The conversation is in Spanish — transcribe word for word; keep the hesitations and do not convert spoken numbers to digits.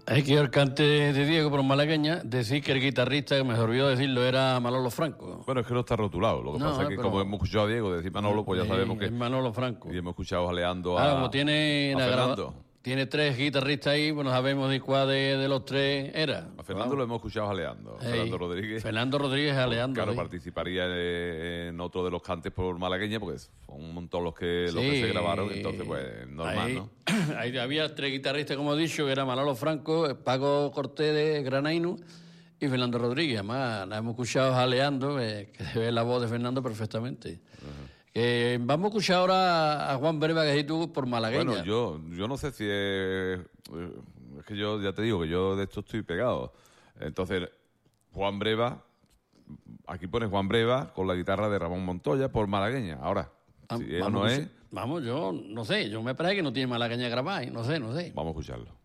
Es que el cante de Diego por malagueña, decir que el guitarrista, que me olvidó decirlo, era Manolo Franco. Bueno, es que no está rotulado. Lo que No, pasa es que pero- como hemos escuchado a Diego decir Manolo, pues ya Sí, sabemos que... es Manolo Franco. Y hemos escuchado jaleando Ahora, a, como tiene, a la grava- Fernando. tiene tres guitarristas ahí, pues no sabemos de cuál de, de los tres era. A Fernando lo hemos escuchado jaleando. Ey, Fernando Rodríguez. Fernando Rodríguez aleando. Claro, sí. participaría en, en otro de los cantes por malagueña, porque son un montón los que, los que Sí. se grabaron, entonces pues normal, ahí, ¿no? ahí había tres guitarristas, como he dicho, que era Manolo Franco, Paco Cortés de Granaino y Fernando Rodríguez. Además, la hemos escuchado jaleando, eh, que se ve la voz de Fernando perfectamente. Que vamos a escuchar ahora a Juan Breva, que es tú por malagueña. Bueno, yo, yo no sé si es... eh, Es que yo ya te digo que yo de esto estoy pegado. Entonces, Juan Breva... Aquí pone Juan Breva con la guitarra de Ramón Montoya por malagueña. Ahora, Ah, si es o vamos no a es, escuchar- Vamos, yo no sé, yo me parece que no tiene malagueña grabada, y no sé, no sé. vamos a escucharlo.